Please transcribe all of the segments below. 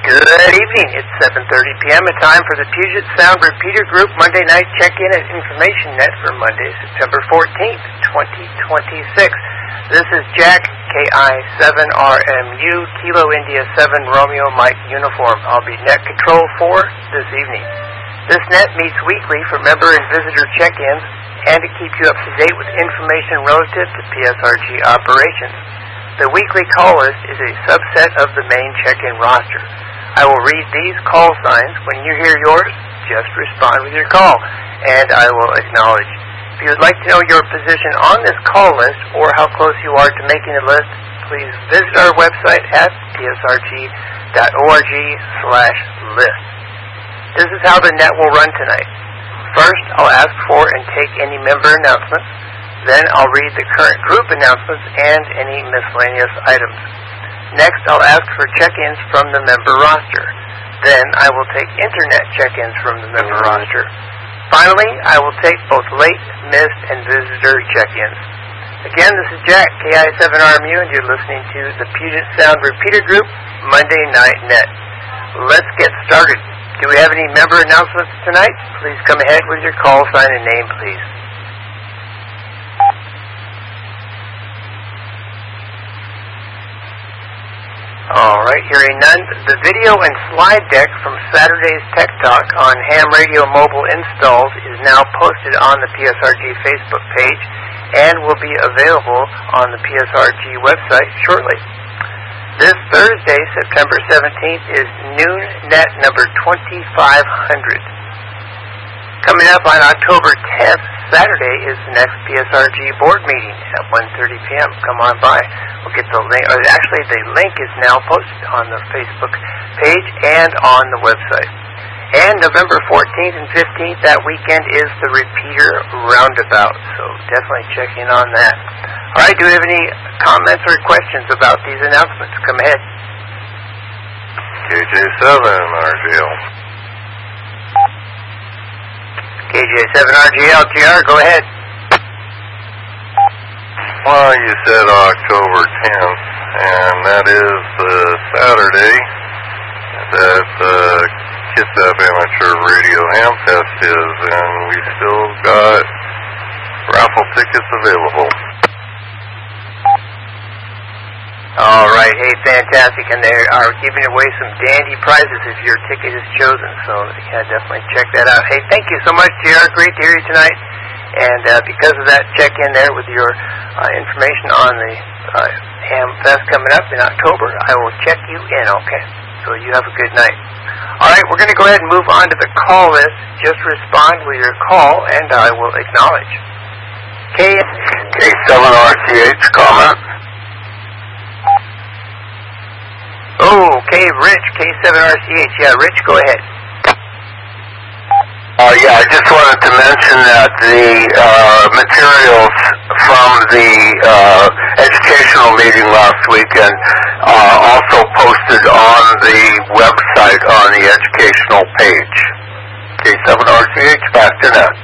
Good evening. It's 7:30 p.m. A time for the Puget Sound Repeater Group Monday night check-in at Information Net for Monday, September 14th, 2026. This is Jack, KI7RMU, Kilo India 7 Romeo Mike Uniform. I'll be net control for this evening. This net meets weekly for member and visitor check-ins and to keep you up to date with information relative to PSRG operations. The weekly call list is a subset of the main check-in roster. I will read these call signs. When you hear yours, just respond with your call, and I will acknowledge. If you would like to know your position on this call list or how close you are to making the list, please visit our website at psrg.org/list. This is how the net will run tonight. First, I'll ask for and take any member announcements. Then I'll read the current group announcements and any miscellaneous items. Next, I'll ask for check-ins from the member roster. Then I will take internet check-ins from the member roster. Finally, I will take both late, missed, and visitor check-ins. Again, this is Jack, KI7RMU, and you're listening to the Puget Sound Repeater Group Monday Night Net. Let's get started. Do we have any member announcements tonight? Please come ahead with your call sign and name, please. All right, hearing none. The video and slide deck from Saturday's Tech Talk on ham radio mobile installs is now posted on the PSRG Facebook page and will be available on the PSRG website shortly. This Thursday, September 17th, is noon net number 2500. Coming up on October 10th, Saturday, is the next PSRG board meeting at 1:30 p.m. Come on by. We'll get the link. Actually, the link is now posted on the Facebook page and on the website. And November 14th and 15th, that weekend, is the Repeater Roundabout. So definitely check in on that. All right, do we have any comments or questions about these announcements? Come ahead. KJ7 RGL. KJ7RGL, GR, go ahead. Well, you said October 10th, and that is Saturday that Kitsap Amateur Radio Ham Fest is, and we still got raffle tickets available. All right, hey, fantastic, and they are giving away some dandy prizes if your ticket is chosen, so yeah, definitely check that out. Hey, thank you so much, JR. Great to hear you tonight, and because of that, check in there with your information on the Ham Fest coming up in October. I will check you in, okay? So you have a good night. All right, we're going to go ahead and move on to the call list. Just respond with your call, and I will acknowledge. K7RCH, comment. Oh, okay, Rich, K7RCH. Yeah, Rich, go ahead. Yeah, I just wanted to mention that the materials from the educational meeting last weekend also posted on the website on the educational page. K7RCH, back to net.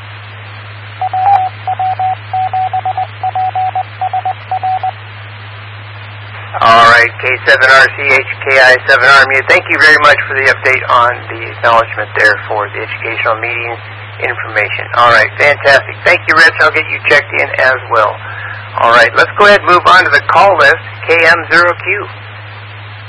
All right, K7RCH, KI7RMU, thank you very much for the update on the acknowledgement there for the educational meeting information. All right, fantastic. Thank you, Rich. I'll get you checked in as well. All right, let's go ahead and move on to the call list, KM0Q.